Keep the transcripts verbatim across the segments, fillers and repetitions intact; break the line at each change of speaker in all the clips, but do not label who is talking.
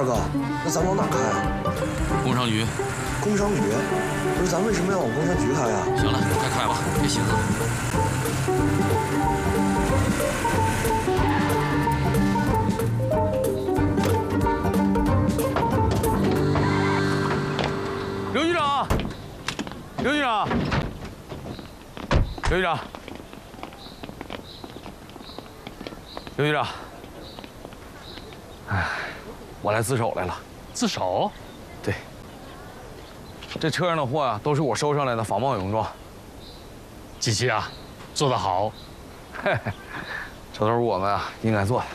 二哥，那咱往哪开啊？
工商局。
工商局？不是，咱为什么要往工商局开呀？
行了，快开吧，别寻思了。刘局长，刘局长，刘局长，刘局长，哎，我来自首来了。
自首？
对。这车上的货啊，都是我收上来的仿冒泳装。
锦溪啊，做得好。
嘿嘿，这都是我们啊应该做的。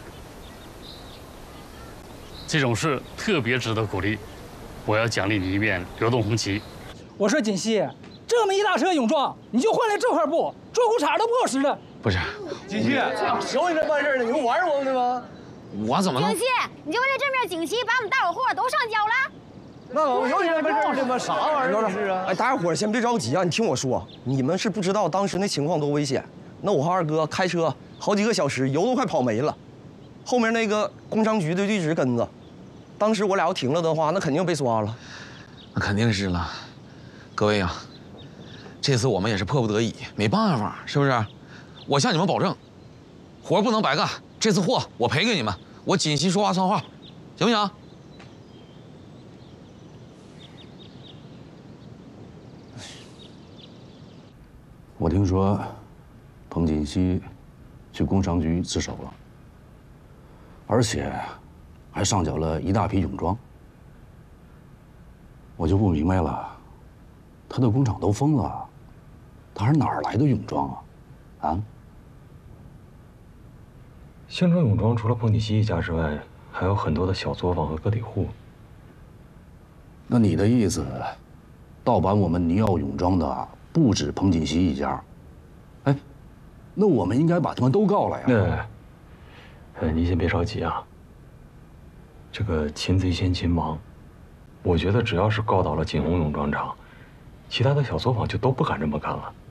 这种事特别值得鼓励，我要奖励你一面流动红旗。
我说锦溪，这么一大车泳装，你就换来这块布，做裤衩都不够使了。
不是，
锦溪，小你这办事呢，你们玩我们的吗？
我怎么能？
锦溪，你就为了这面锦旗，把我们大伙货都上交了？
那我有你这办事的吗？啥玩意儿是啊？哎，大家伙先别着急啊，你听我说，你们是不知道当时那情况多危险。那我和二哥开车好几个小时，油都快跑没了，后面那个工商局的一直跟着。当时我俩要停了的话，那肯定被抓了。
那肯定是了。各位啊，这次我们也是迫不得已，没办法，是不是？我向你们保证，活不能白干。这次货我赔给你们，我锦溪说话算话，行不行？
我听说，彭锦溪去工商局自首了，而且还上缴了一大批泳装。我就不明白了，他的工厂都封了，他还哪儿来的泳装啊？啊？
兴城泳装除了彭锦溪一家之外，还有很多的小作坊和个体户。
那你的意思，盗版我们尼奥泳装的不止彭锦溪一家？哎，那我们应该把他们都告了呀。
那，呃，你先别着急啊。这个擒贼先擒王，我觉得只要是告倒了锦鸿泳装厂，其他的小作坊就都不敢这么干了。